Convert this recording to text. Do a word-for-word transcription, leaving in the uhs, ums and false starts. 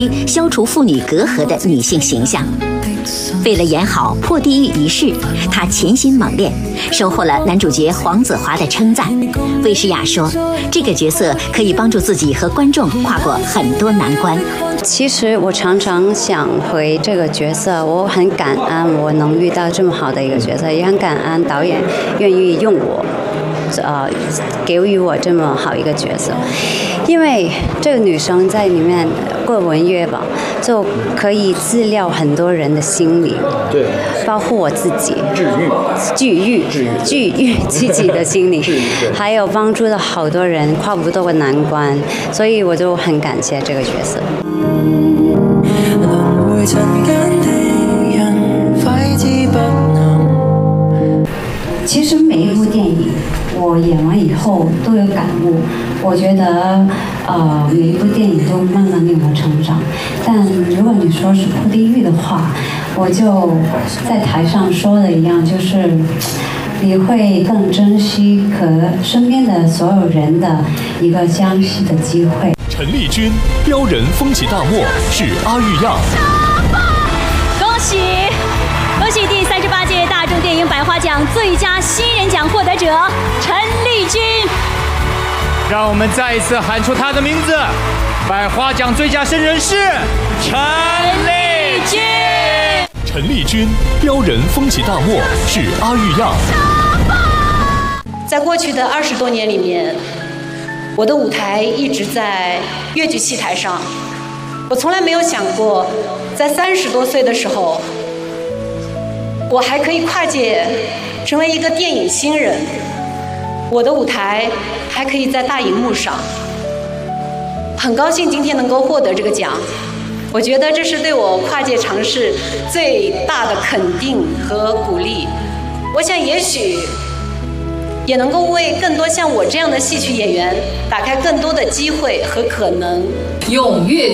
消除父女隔阂的女性形象。为了演好破地狱一世，她潜心猛练，收获了男主角黄子华的称赞。魏诗雅说，这个角色可以帮助自己和观众跨过很多难关。 其实我常常想回这个角色，我很感恩我能遇到这么好的一个角色，也很感恩导演愿意用我，呃，给予我这么好一个角色。因为这个女生在里面过文乐吧，就可以治疗很多人的心灵， 对， 包括我自己， 治愈、 治愈、治愈自己的心灵，还有帮助了好多人跨不过难关，所以我就很感谢这个角色。 其实每一部电影我演完以后都有感悟，我觉得呃每一部电影都慢慢令我成长。但如果你说是破地狱的话，我就在台上说的一样，就是你会更珍惜和身边的所有人的一个相识的机会。 陈丽君标人风起大漠是阿玉样， 恭喜恭喜第三十八届大众电影百花奖最佳新人奖获得者陈丽君。 让我们再一次喊出她的名字，百花奖最佳新人是陈丽君。 陈丽君标人风起大漠是阿玉样。 在过去的二十多年里面，我的舞台一直在越剧戏台上。我从来没有想过，在三十多岁的时候，我还可以跨界成为一个电影新人，我的舞台还可以在大荧幕上。很高兴今天能够获得这个奖，我觉得这是对我跨界尝试最大的肯定和鼓励。我想也许也能够为更多像我这样的戏曲演员打开更多的机会和可能。 踊跃